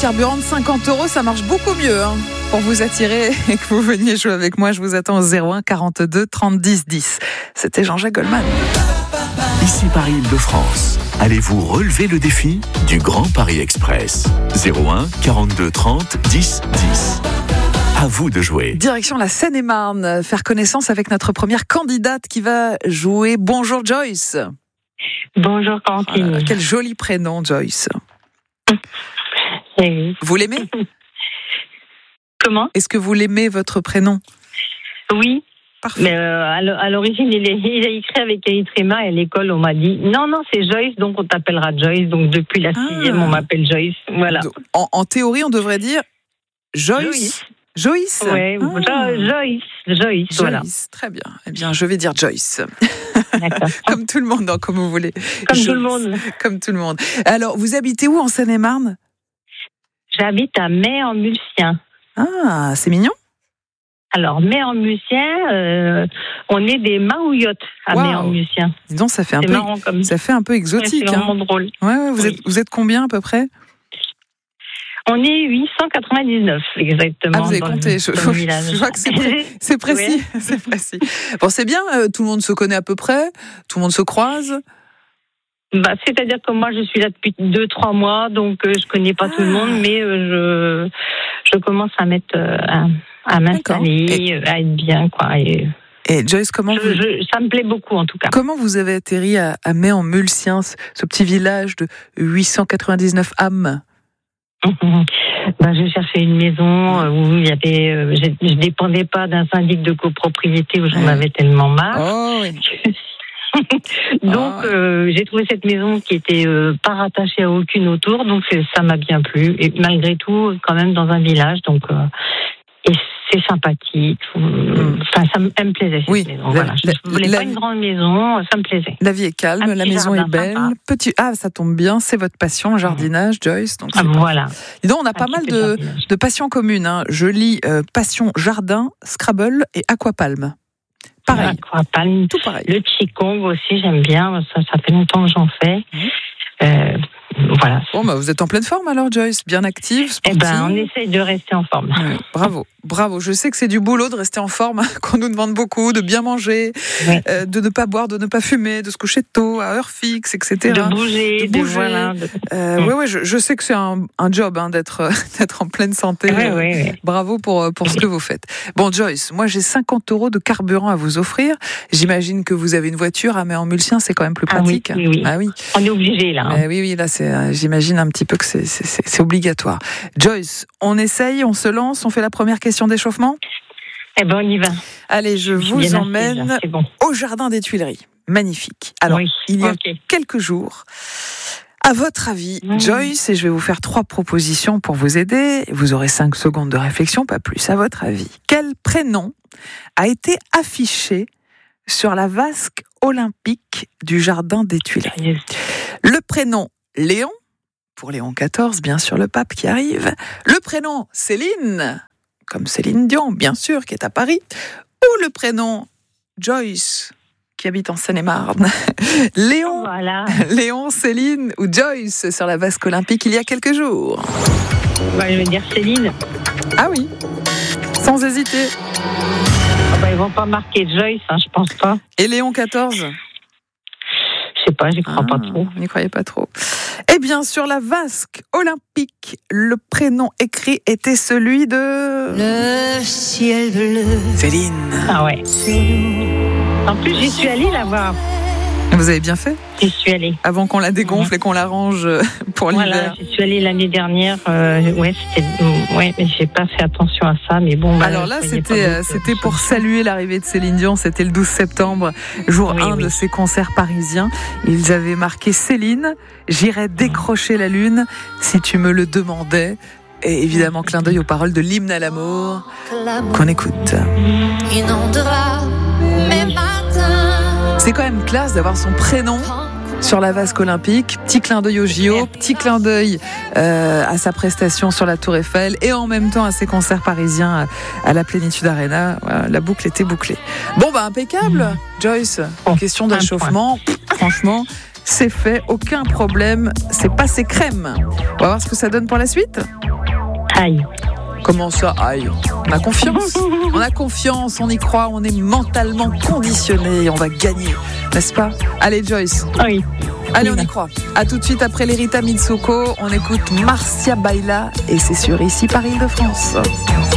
carburant de 50 €, ça marche beaucoup mieux pour vous attirer et que vous veniez jouer avec moi. Je vous attends au 01 42 30 10 10. C'était Jean-Jacques Goldman. Ici Paris-Île-de-France. Allez-vous relever le défi du Grand Paris Express? 01 42 30 10 10. À vous de jouer. Direction la Seine-et-Marne, faire connaissance avec notre première candidate qui va jouer. Bonjour Joyce. Bonjour Quentin. Voilà, quel joli prénom, Joyce. Oui. Vous l'aimez? Comment? Est-ce que vous l'aimez, votre prénom? Oui. Parfait. Mais à l'origine, il a écrit avec Erythrema et à l'école, on m'a dit non, c'est Joyce, donc on t'appellera Joyce. Donc depuis la 6e, on m'appelle Joyce. Voilà. En théorie, on devrait dire Joyce. Joyce. Oui, Joyce, voilà. Très bien. Eh bien, je vais dire Joyce. D'accord. Comme tout le monde, comme vous voulez. Comme tout le monde. Comme tout le monde. Alors, vous habitez où en Seine-et-Marne? J'habite à Mai-en-Mulsien. Ah, c'est mignon. Alors, Mai-en-Mulsien, on est des Maouillottes à Mai-en-Mulsien. Dis donc, ça fait ça fait un peu exotique. C'est vraiment drôle. Ouais, vous êtes combien à peu près? On est 899 exactement. Ah, vous avez compté. Je vois que c'est précis. Oui. C'est précis. Bon, c'est bien. Tout le monde se connaît à peu près. Tout le monde se croise. C'est-à-dire que moi, je suis là depuis 2-3 mois, donc je connais pas tout le monde, mais je commence à m'installer, à être bien, quoi. Et Joyce, comment ça me plaît beaucoup, en tout cas. Comment vous avez atterri à Mai-en-Mulsien, ce petit village de 899 âmes? Je cherchais une maison où il y avait, je dépendais pas d'un syndic de copropriété où j'en avais tellement marre. Oh, oui. Donc j'ai trouvé cette maison qui était pas rattachée à aucune autour, donc ça m'a bien plu. Et malgré tout, quand même dans un village, donc et c'est sympathique. Enfin, elle me plaisait cette maison. Voilà. Je voulais pas une grande maison, ça me plaisait. La vie est calme, la maison est belle. Ça tombe bien, c'est votre passion, jardinage, Joyce. Donc voilà. Et donc on a pas mal de passions communes. Je lis passion jardin, Scrabble et aquapalme. Pareil. Aquapalme, tout pareil. Le qigong aussi, j'aime bien. Ça fait longtemps que j'en fais. Voilà. Bon, vous êtes en pleine forme alors, Joyce, bien active, sportive. On essaye de rester en forme. Bravo. Je sais que c'est du boulot de rester en forme, qu'on nous demande beaucoup, de bien manger, de ne pas boire, de ne pas fumer, de se coucher tôt à heure fixe, etc. De bouger. Je sais que c'est un job d'être en pleine santé. Bravo pour ce que vous faites. Bon, Joyce, moi j'ai 50 € de carburant à vous offrir. J'imagine que vous avez une voiture à Mai-en-Mulsien, c'est quand même plus pratique. Oui. Ah oui. On est obligé là. Oui, là j'imagine un petit peu que c'est obligatoire. Joyce, on essaye, on se lance, on fait la première question d'échauffement? On y va. Allez, je vous emmène au Jardin des Tuileries. Magnifique. Alors, il y a quelques jours, à votre avis, Joyce, et je vais vous faire 3 propositions pour vous aider, vous aurez 5 secondes de réflexion, pas plus. À votre avis, quel prénom a été affiché sur la vasque olympique du Jardin des Tuileries? Le prénom Léon, pour Léon XIV, bien sûr le pape qui arrive. Le prénom Céline, comme Céline Dion, bien sûr, qui est à Paris. Ou le prénom Joyce, qui habite en Seine-et-Marne. Léon, Céline ou Joyce sur la vasque olympique il y a quelques jours. Je vais dire Céline. Ah oui, sans hésiter. Ils vont pas marquer Joyce, je pense pas. Et Léon XIV? Je sais pas, j'y crois pas trop. N'y croyez pas trop. Eh bien, sur la vasque olympique, le prénom écrit était celui de... Le ciel bleu. Céline. Ah ouais. En plus, j'y suis allée la voir. Vous avez bien fait? J'y suis allée. Avant qu'on la dégonfle et qu'on la range pour l'hiver. Voilà, j'y suis allée l'année dernière. Mais j'ai pas fait attention à ça. Mais bon. Alors là, c'était pour saluer l'arrivée de Céline Dion. C'était le 12 septembre, jour 1 de ses concerts parisiens. Ils avaient marqué Céline, j'irais décrocher la lune si tu me le demandais. Et évidemment, clin d'œil aux paroles de l'hymne à l'amour qu'on écoute. Inondera mes matins. C'est quand même classe d'avoir son prénom sur la vasque olympique. Petit clin d'œil au JO, petit clin d'œil à sa prestation sur la Tour Eiffel et en même temps à ses concerts parisiens à la Plénitude Arena. Voilà, la boucle était bouclée. Bon, impeccable, Joyce. Question d'échauffement. Franchement, C'est fait, aucun problème. C'est passé crème. On va voir ce que ça donne pour la suite. Aïe. Comment ça, aïe? On a confiance. On a confiance, on y croit, on est mentalement conditionné et on va gagner, n'est-ce pas? Allez, Joyce. Oui. Allez, on y croit. À tout de suite après les Rita Mitsouko. On écoute Marcia Baila et c'est sur Ici par Île-de-France.